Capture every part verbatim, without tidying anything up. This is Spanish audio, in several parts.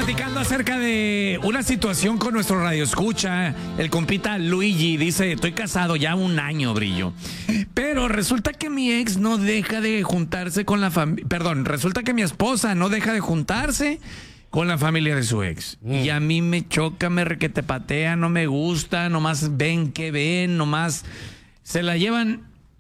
platicando acerca de una situación con nuestro radioescucha. El compita Luigi dice, estoy casado ya un año, Brillo. Pero resulta que mi ex no deja de juntarse con la familia. Perdón, resulta que mi esposa no deja de juntarse con la familia de su ex. Mm. Y a mí me choca, me requetepatea, no me gusta, nomás ven que ven, nomás se la llevan...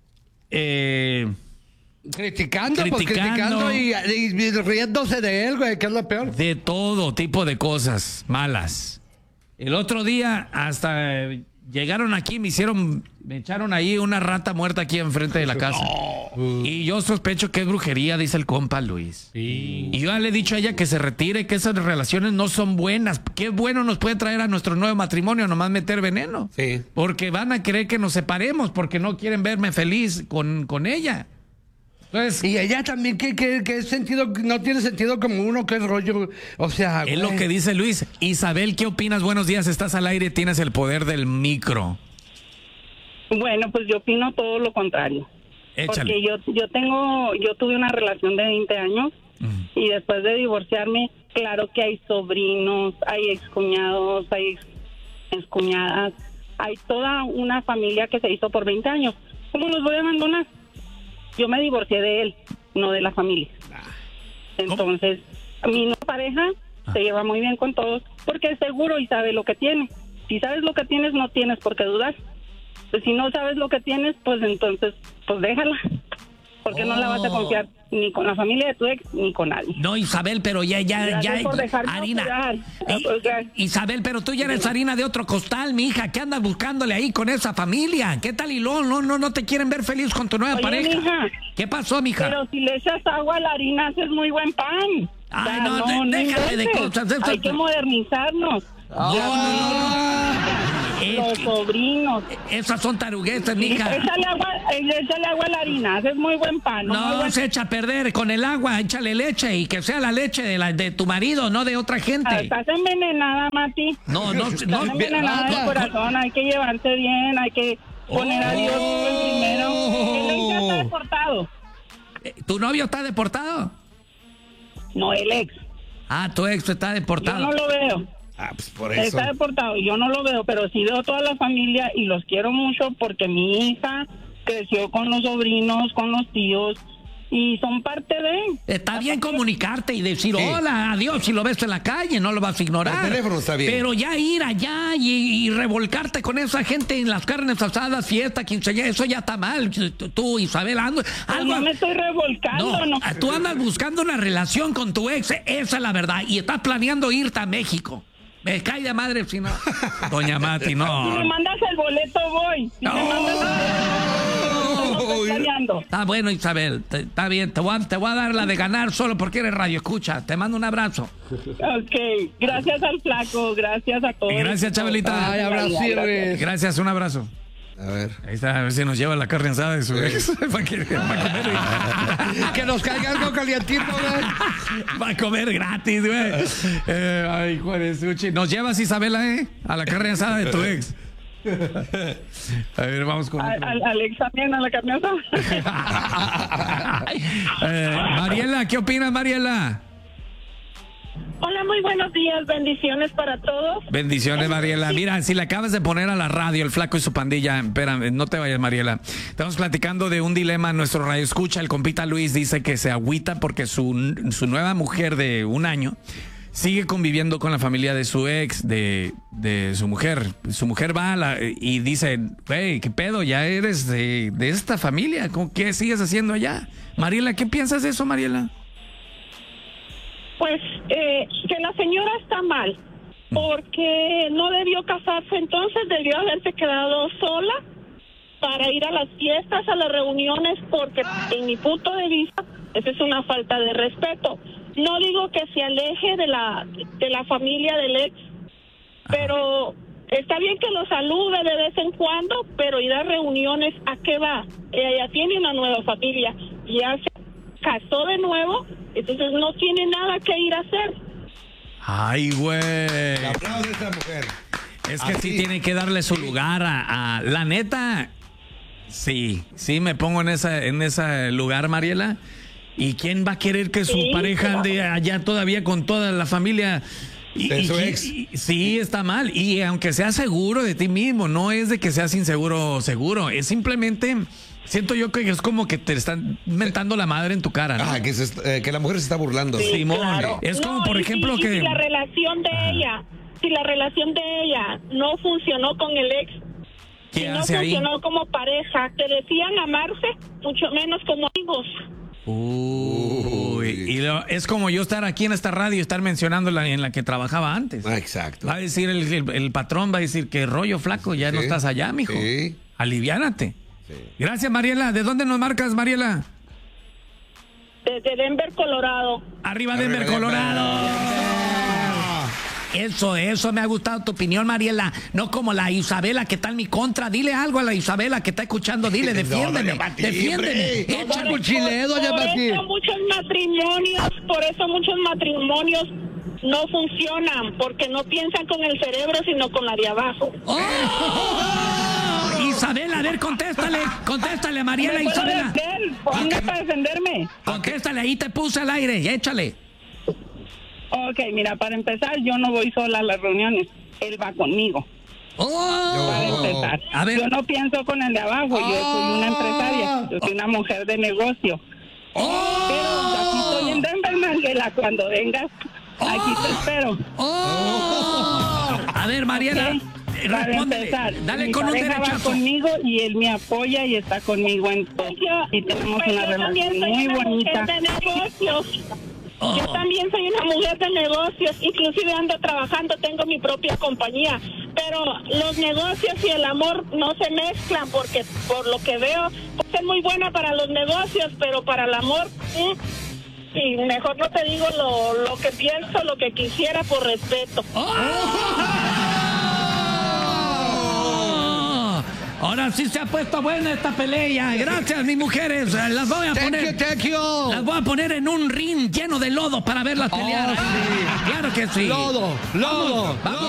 Eh, Criticando, criticando, pues, criticando y, y, y riéndose de él, güey, que es lo peor. De todo tipo de cosas malas. El otro día hasta eh, llegaron aquí, me hicieron, me echaron ahí una rata muerta aquí enfrente de la casa. No. Y yo sospecho que es brujería, dice el compa Luis. Sí. Y yo ya le he dicho a ella que se retire, que esas relaciones no son buenas. Qué bueno nos puede traer a nuestro nuevo matrimonio nomás meter veneno. Sí. Porque van a querer que nos separemos, porque no quieren verme feliz con, con ella. Entonces, y ella también, ¿qué, qué, qué sentido? No tiene sentido como uno, que es rollo, o sea... Es güey. lo que dice Luis. Isabel, ¿qué opinas? Buenos días, estás al aire, tienes el poder del micro. Bueno, pues yo opino todo lo contrario. Échale. Porque yo, yo tengo, yo tuve una relación de veinte años uh-huh. y después de divorciarme, claro que hay sobrinos, hay excuñados, hay ex, excuñadas, hay toda una familia que se hizo por veinte años. ¿Cómo los voy a abandonar? Yo me divorcié de él, no de la familia. Entonces, mi nueva pareja ah. se lleva muy bien con todos porque es seguro y sabe lo que tiene. Si sabes lo que tienes, no tienes por qué dudar. Pues si no sabes lo que tienes, pues entonces, pues déjala. Porque oh. no la vas a confiar ni con la familia de tu ex ni con nadie. No, Isabel, pero ya, ya, Gracias ya, por harina. Y, Isabel, pero tú ya eres harina de otro costal, mija. ¿Qué andas buscándole ahí con esa familia? ¿Qué tal y no, no, no, no te quieren ver feliz con tu nueva Oye, pareja? Mija, ¿qué pasó, mija? Pero si le echas agua a la harina, haces muy buen pan. Ay, o sea, no, no, de, no déjate de cosas. Eso, hay que modernizarnos. No, no, no. Los sobrinos. Esas son taruguetas, mija. Échale agua, échale agua a la harina, haces muy buen pan. No, no buen... se echa a perder con el agua, échale leche y que sea la leche de, la, de tu marido, no de otra gente. Ah, estás envenenada, Mati. No, no, estás no. envenenada del corazón, hay que llevarse bien, hay que poner oh. a Dios en primero. El ex está deportado. ¿Tu novio está deportado? No, el ex. Ah, tu ex está deportado. Yo no lo veo. Ah, pues por eso. Está deportado, yo no lo veo, pero sí veo toda la familia y los quiero mucho porque mi hija creció con los sobrinos, con los tíos y son parte de... Está bien comunicarte y decir sí. hola, adiós, si lo ves en la calle, no lo vas a ignorar. El teléfono está bien. Pero ya ir allá y, y revolcarte con esa gente en las carnes asadas, fiesta, quinceañera, eso ya está mal. Tú, Isabel, ando, algo... No me estoy revolcando. No, no. Tú andas buscando una relación con tu ex, esa es la verdad, y estás planeando irte a México. Me cae de madre si no. Doña Mati, no. Si me mandas el boleto, voy. Si no. me mandas el boleto, está bueno, Isabel. Te, está bien. Te voy, a, te voy a dar la de ganar solo porque eres radio escucha. Te mando un abrazo. Ok. Gracias al flaco. Gracias a todos. Gracias, Chabelita. Ay, abrazo. Gracias. Gracias, un abrazo. A ver. Ahí está, a ver si nos lleva la carne asada de su ex. para, que, para comer. Que nos caiga algo calientito, güey. Va a comer gratis, güey. Eh, ay, Juárez, Uchi. Nos llevas, Isabela, ¿eh? A la carne asada de tu ex. A ver, vamos con... A, a, Alex también a la carne asada. eh, Mariela, ¿qué opinas, Mariela? Hola, muy buenos días, bendiciones para todos. Bendiciones, Mariela. Mira, si le acabas de poner a la radio el flaco y su pandilla, espérame, no te vayas, Mariela. Estamos platicando de un dilema, nuestro radio escucha, el compita Luis dice que se agüita porque su, su nueva mujer de un año sigue conviviendo con la familia de su ex, de, de su mujer. Su mujer va a la, y dice, hey, ¿qué pedo? Ya eres de, de esta familia, ¿qué sigues haciendo allá? Mariela, ¿qué piensas de eso, Mariela? Pues eh, que la señora está mal, porque no debió casarse, entonces debió haberse quedado sola para ir a las fiestas, a las reuniones, porque en mi punto de vista, eso es una falta de respeto. No digo que se aleje de la, de la familia del ex, pero está bien que lo salude de vez en cuando, pero ir a reuniones, ¿a qué va? Ella tiene una nueva familia, ya se casó de nuevo, entonces no tiene nada que ir a hacer. Ay, güey. Aplaude a esa mujer. Es que Así. sí tiene que darle su lugar a, a... La neta, sí, sí me pongo en esa, en ese lugar, Mariela. ¿Y quién va a querer que su sí, pareja ande allá todavía con toda la familia Y, de su y- ex. y- sí, está mal. Y aunque seas seguro de ti mismo, no es de que seas inseguro o seguro. Es simplemente, siento yo que es como que te están mentando la madre en tu cara, ¿no? Ah, que, se est- eh, que la mujer se está burlando. Sí, Simón, claro. es como, No, por y ejemplo, si- y que... si la relación de ella, si la relación de ella no funcionó con el ex, ¿Qué si no hace ahí? funcionó como pareja, que decían amarse, mucho menos como amigos. Uy, y lo- es como yo estar aquí en esta radio y estar mencionando la en la que trabajaba antes. Ah, exacto. Va a decir el, el- el patrón, va a decir que rollo flaco, ya no Sí, estás allá, mijo. sí. Aliviánate. Gracias, Mariela. ¿De dónde nos marcas, Mariela? Desde Denver, Colorado. Arriba, Arriba Denver, Denver. Colorado. Eso, eso me ha gustado tu opinión, Mariela. No como la Isabela que está en mi contra. Dile algo a la Isabela que está escuchando. Dile, No, defiéndeme. doña Pati, defiéndeme. hombre. Échale. Cuchileo, doña Por Pati. eso muchos matrimonios, por eso muchos matrimonios no funcionan, porque no piensan con el cerebro, sino con la de abajo. ¡Oh! Isabela, a ver, contéstale. Contéstale, a Mariela, ¿Me puedo Isabela. defender? Ponme para defenderme. Contéstale, ahí te puse al aire. Échale. Ok, mira, para empezar, yo no voy sola a las reuniones. Él va conmigo. ¡Oh! Para empezar. A ver. Yo no pienso con el de abajo. Yo soy una empresaria. Yo soy una mujer de negocio. Pero aquí estoy en Denver, Manguela. Cuando vengas, aquí te espero. ¡Oh! A ver, Mariela, Ok, para respóndele. empezar, Dale mi con un pareja va derechazo. conmigo y él me apoya y está conmigo en todo. Y tenemos Pues una yo también relación soy muy una bonita. mujer de negocios. Oh. Yo también soy una mujer de negocios, inclusive ando trabajando, tengo mi propia compañía, pero los negocios y el amor no se mezclan porque por lo que veo, puedo ser muy buena para los negocios, pero para el amor, sí, sí, mejor no te digo lo, lo que pienso, lo que quisiera por respeto. ¡Oh! Ahora sí se ha puesto buena esta pelea. Gracias, mis mujeres. Las voy a Thank poner. you, thank you. Las voy a poner en un ring lleno de lodo para verlas pelear. sí. Claro que sí. Lodo, lodo. Vamos.